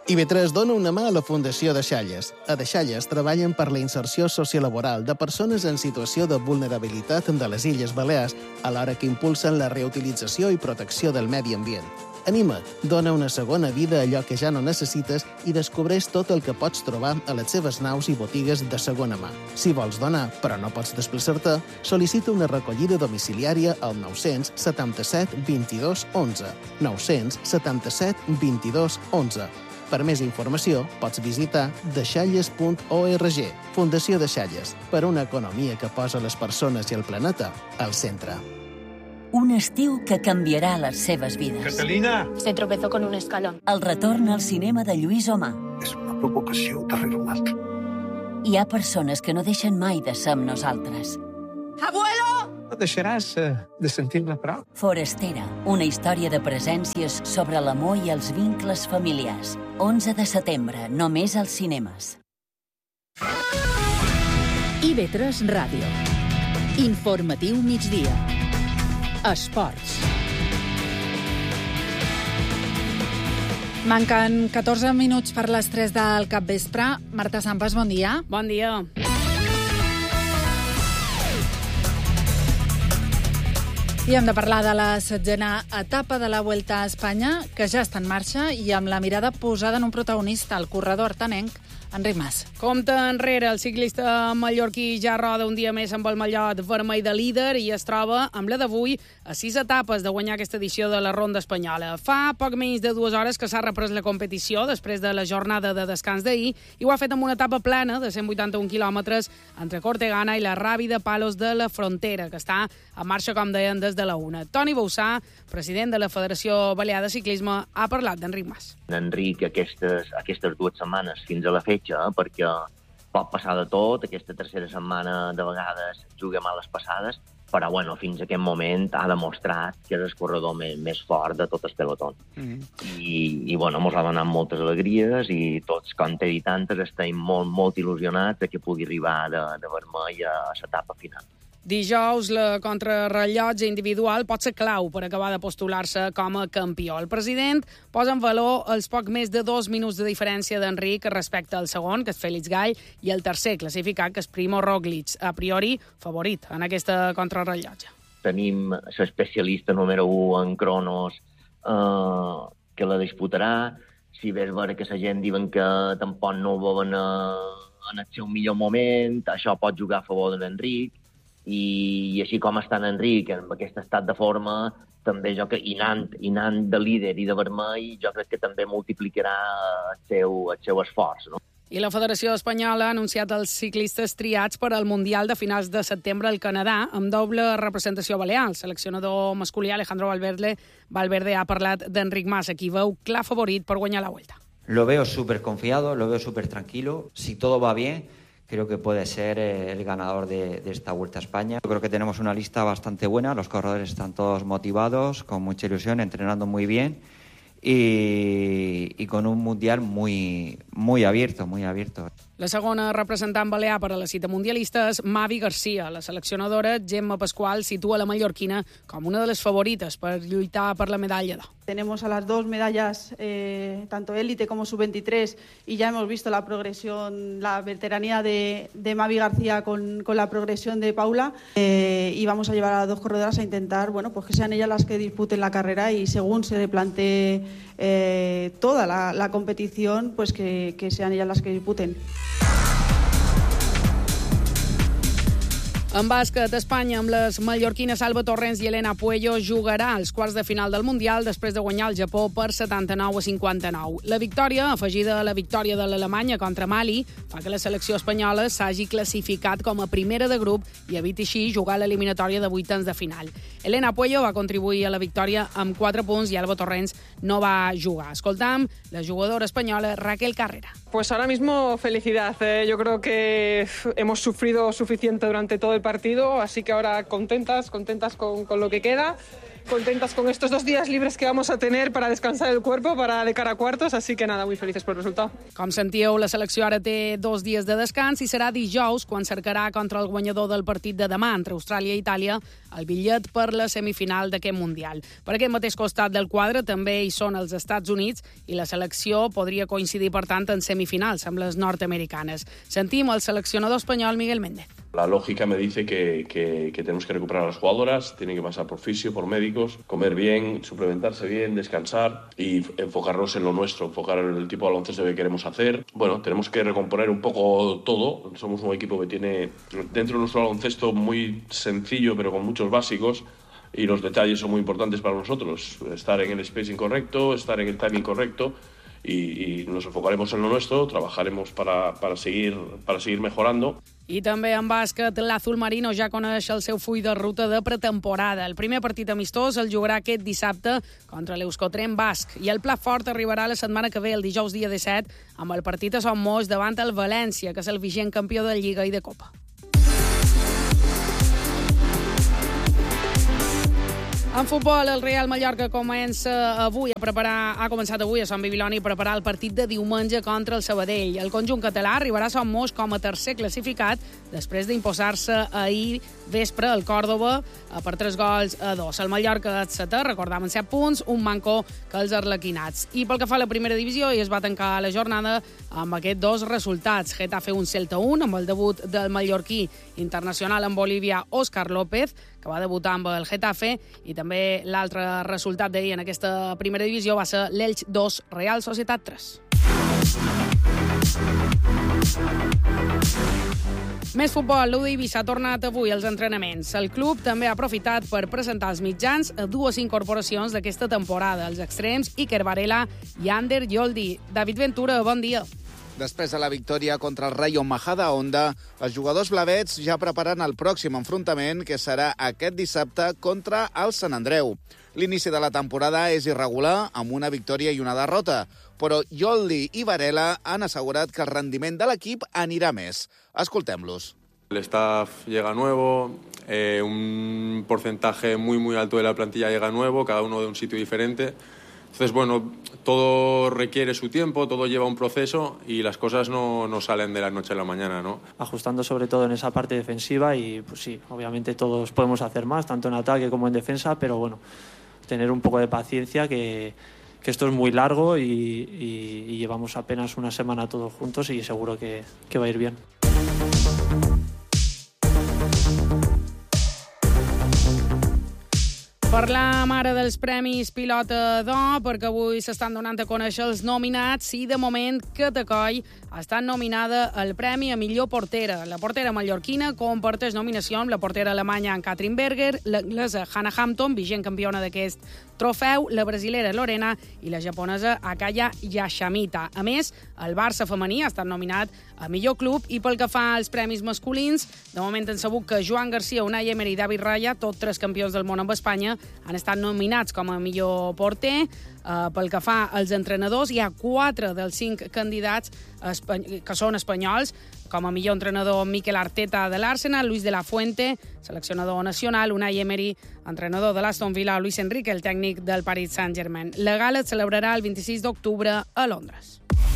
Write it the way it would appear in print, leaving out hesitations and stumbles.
IB3 dona una mà a la Fundació Deixalles. A Deixalles treballen per la inserció sociolaboral de persones en situació de vulnerabilitat de les Illes Balears, alhora que impulsen la reutilització i protecció del medi ambient. Anima't, dona una segona vida a allò que ja no necessites i descobreix tot el que pots trobar a les seves naus i botigues de segona mà. Si vols donar, però no pots desplaçar-te, sol·licita una recollida domiciliària al 977 22 11. 977 22 11. Per més informació, pots visitar deixalles.org. Fundació Deixalles, per una economia que posa les persones i el planeta al centre. Un estiu que canviarà les seves vides. Catalina! Se tropezó con un escalón. El retorn al cinema de Lluís Omar. És una provocació darrere una altra. Hi ha persones que no deixen mai de ser amb nosaltres. ¡Abuelo! No deixaràs de sentir-la prou? Forastera, una història de presències sobre l'amor i els vincles familiars. 11 de setembre, només als cinemes. IB3 Ràdio. Informatiu migdia. Esports. Manquen 14 minuts per les 3 del capvespre. Marta Sampas, bon dia. Bon dia. I hem de parlar de la 7a etapa de la Vuelta a Espanya, que ja està en marxa i amb la mirada posada en un protagonista, el corredor artanenc, Enric Mas. Compte enrere, el ciclista mallorquí ja roda un dia més amb el mallot vermell de líder i es troba amb la d'avui a 6 etapes de guanyar aquesta edició de la Ronda Espanyola. Fa poc menys de 2 hores que s'ha reprès la competició després de la jornada de descans d'ahir i ho ha fet amb una etapa plena de 181 quilòmetres entre Cortegana i la Ràbida Palos de la Frontera, que està en marxa, com deien, des de la 1. Toni Boussà, president de la Federació Balear de Ciclisme, ha parlat d'Enric Mas. Enric, aquestes 2 setmanes fins a la fetge, perquè pot passar de tot, aquesta tercera setmana de vegades juga males passades, però bueno, fins a aquest moment ha demostrat que és el corredor més fort de tot el pelotó. I bueno, mos ha donat moltes alegries i tots, com t'he dit antes, estem molt il·lusionats que pugui arribar de vermell a l'etapa final. Dijous, la contrarrellotge individual pot ser clau per acabar de postular-se com a campió. El president posa en valor els poc més de 2 minuts de diferència d'Enric respecte al segon, que és Félix Gall, i el tercer classificat, que és Primo Roglic, a priori favorit en aquesta contrarrellotge. Tenim l'especialista número 1 en cronos que la disputarà. Si ves veure que la gent diuen que tampoc no ho veuen en el seu millor moment, això pot jugar a favor d'Enric. I així com està en Enric, en aquest estat de forma, també jo que anant de líder i de vermell, jo crec que també multiplicarà el seu esforç, no? I la Federació Espanyola ha anunciat els ciclistes triats per al Mundial de finals de setembre al Canadà, amb doble representació balear. El seleccionador masculí Alejandro Valverde ha parlat d'Enric Mas, a qui veu clar favorit per guanyar la Vuelta. Lo veo súper confiado, lo veo súper tranquilo. Si todo va bien, creo que puede ser el ganador de esta Vuelta a España. Yo creo que tenemos una lista bastante buena, los corredores están todos motivados, con mucha ilusión, entrenando muy bien y con un mundial muy abierto, muy abierto. La segona representant balear per a la cita mundialista és Mavi Garcia. La seleccionadora Gemma Pascual situa la mallorquina com una de les favorites per lluitar per la medalla d'or. Tenemos a las 2 medallas, tanto élite como sub-23, y ya hemos visto la progresión, la veteranía de Mavi García con la progresión de Paula, y vamos a llevar a las 2 corredoras a intentar, bueno, pues que sean ellas las que disputen la carrera y según se le plantee toda la competición, pues que sean ellas las que disputen. En bàsquet, Espanya, amb les mallorquines Alba Torrents i Elena Puello, jugarà als quarts de final del Mundial després de guanyar el Japó per 79-59. La victòria, afegida a la victòria de l'Alemanya contra Mali, fa que la selecció espanyola s'hagi classificat com a primera de grup i eviti així jugar l'eliminatòria de vuitens de final. Elena Puello va contribuir a la victòria amb 4 punts i Alba Torrents no va jugar. Escoltam la jugadora espanyola Raquel Carrera. Pues ahora mismo felicidad. Yo creo que hemos sufrido suficiente durante todo el partido, así que ahora contentas con lo que queda contentas con estos 2 días libres que vamos a tener para descansar el cuerpo para de cara a cuartos, así que nada, muy felices por el resultado. Com sentíeu, la selecció ara té 2 dies de descans i serà dijous quan cercarà contra el guanyador del partit de demà entre Austràlia i Itàlia el bitllet per la semifinal d'aquest Mundial. Per aquest mateix costat del quadre també hi són els Estats Units i la selecció podria coincidir, per tant, en semifinals amb les nord-americanes. Sentim el seleccionador espanyol Miguel Méndez. La lógica me dice que tenemos que recuperar a las jugadoras, tienen que pasar por fisio, por médicos, comer bien, suplementarse bien, descansar y enfocarnos en lo nuestro, enfocar en el tipo de baloncesto que queremos hacer. Bueno, tenemos que recomponer un poco todo. Somos un equipo que tiene dentro de nuestro baloncesto muy sencillo, pero con muchos básicos, y los detalles son muy importantes para nosotros. Estar en el spacing correcto, estar en el timing correcto, y nos enfocaremos en lo nuestro, trabajaremos para seguir mejorando. I també en bàsquet, l'Azul Marino ja coneix el seu full de ruta de pretemporada. El primer partit amistós el jugarà aquest dissabte contra l'Euskotren basc i el plat fort arribarà la setmana que ve, el dijous dia 17, amb el partit a Son Moix davant el València, que és el vigent campió de Lliga i de Copa. En futbol, el Real Mallorca ha començat avui a Sant Bibiloni a preparar el partit de diumenge contra el Sabadell. El conjunt català arribarà a Son Moix com a tercer classificat després d'imposar-se ahir vespre al Còrdova per 3-2. El Mallorca setè, recordàvem, 7 punts, un manco que els arlequinats. I pel que fa a la primera divisió, i es va tancar la jornada amb aquests 2 resultats. Getafe 1, Celta 1, amb el debut del mallorquí internacional en Bolívia, Òscar López, que va debutar amb el Getafe, i també l'altre resultat d'ahir en aquesta primera divisió va ser l'Elx 2, Real Societat 3. Més futbol, l'UDI s'ha tornat avui als entrenaments. El club també ha aprofitat per presentar als mitjans 2 incorporacions d'aquesta temporada, els extrems Iker Varela i Ander Yoldi. David Ventura, bon dia. Després de la victòria contra el Rayo Majadahonda, els jugadors blavets ja preparen el pròxim enfrontament, que serà aquest dissabte contra el Sant Andreu. L'inici de la temporada és irregular, amb una victòria i una derrota, però Yoldi i Varela han assegurat que el rendiment de l'equip anirà més. Escoltem-los. El staff llega nuevo, un porcentaje muy alto de la plantilla llega nuevo, cada uno de un sitio diferente. Entonces, bueno, todo requiere su tiempo, todo lleva un proceso y las cosas no salen de la noche a la mañana, ¿no? Ajustando sobre todo en esa parte defensiva y, pues sí, obviamente todos podemos hacer más, tanto en ataque como en defensa, pero bueno, tener un poco de paciencia, que esto es muy largo y llevamos apenas una semana todos juntos y seguro que va a ir bien. Parlam ara dels Premis Pilota d'Or, perquè avui s'estan donant a conèixer els nominats i, de moment, Catacoll ha estat nominada al Premi a millor portera. La portera mallorquina comparteix nominació amb la portera alemanya Katrin Berger, l'anglesa Hannah Hampton, vigent campiona d'aquest trofeu, la brasilera Lorena i la japonesa Akaya Yashamita. A més, el Barça femení ha estat nominat a millor club i pel que fa als premis masculins, de moment hem sabut que Joan Garcia, Unai Emery i David Raya, tots 3 campions del món amb Espanya, han estat nominats com a millor porter. Pel que fa als entrenadors, hi ha 4 dels 5 candidats que són espanyols. Com a millor entrenador, Mikel Arteta de l'Arsenal, Luis de la Fuente, seleccionador nacional, Unai Emery, entrenador de l'Aston Villa, Luis Enrique, el tècnic del Paris Saint-Germain. La gala es celebrarà el 26 d'octubre a Londres.